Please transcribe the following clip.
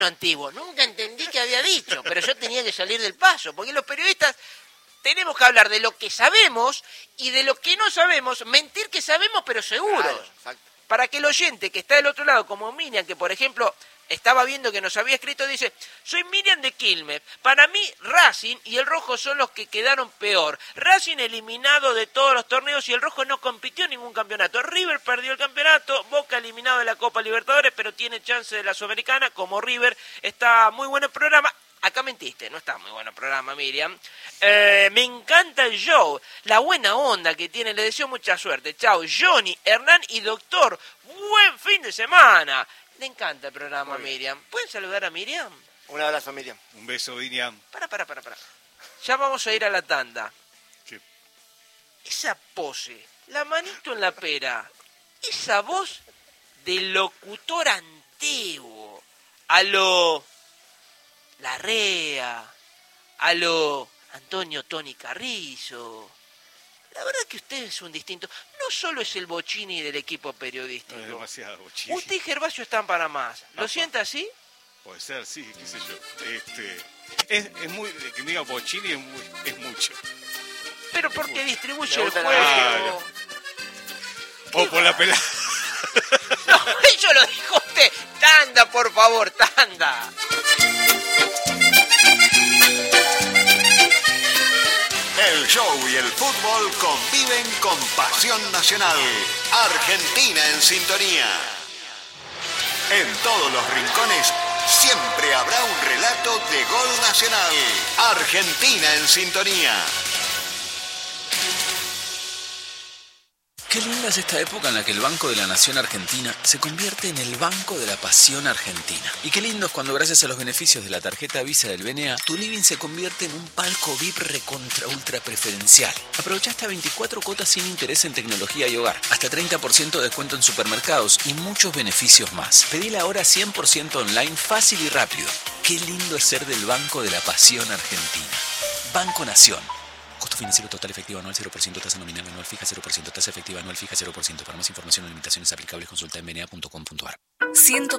antiguo. Nunca entendí qué había dicho, pero yo tenía que salir del paso, porque los periodistas tenemos que hablar de lo que sabemos y de lo que no sabemos, mentir que sabemos pero seguros. Claro, para que el oyente que está del otro lado, como Miriam, que por ejemplo estaba viendo que nos había escrito, dice: soy Miriam de Quilmes, para mí Racing y el Rojo son los que quedaron peor. Racing eliminado de todos los torneos y el Rojo no compitió en ningún campeonato. River perdió el campeonato, Boca eliminado de la Copa Libertadores, pero tiene chance de la Sudamericana, como River. Está muy bueno el programa. Acá mentiste, no está muy bueno el programa, Miriam. Me encanta el show, la buena onda que tiene, le deseo mucha suerte. Chao, Johnny, Hernán y Doctor, buen fin de semana. Le encanta el programa, Miriam. ¿Pueden saludar a Miriam? Un abrazo, Miriam. Un beso, Miriam. Para. Ya vamos a ir a la tanda. Sí. Esa pose, la manito en la pera, esa voz de locutor antiguo, a lo Larrea, a lo Antonio Tony Carrizo. La verdad que usted es un distinto. No solo es el Bocini del equipo periodístico. No es demasiado Bocini. Usted y Gervasio están para más. ¿Lo siente así? Puede ser, sí, qué sé yo. Es muy, que diga Bocini es mucho. Pero porque distribuye el Claro. juego. O por la pelada. No, eso lo dijo usted. Tanda, por favor, tanda. El show y el fútbol conviven con pasión nacional. Argentina en sintonía. En todos los rincones siempre habrá un relato de gol nacional. Argentina en sintonía. Qué linda es esta época en la que el Banco de la Nación Argentina se convierte en el Banco de la Pasión Argentina. Y qué lindo es cuando, gracias a los beneficios de la tarjeta Visa del BNA, tu living se convierte en un palco VIP recontra ultra preferencial. Aprovecha hasta 24 cuotas sin interés en tecnología y hogar, hasta 30% de descuento en supermercados y muchos beneficios más. Pedila ahora 100% online, fácil y rápido. Qué lindo es ser del Banco de la Pasión Argentina. Banco Nación. Costo financiero total efectivo anual 0%, tasa nominal anual fija 0%, tasa efectiva anual fija 0%. Para más información o limitaciones aplicables consulta en bna.com.ar.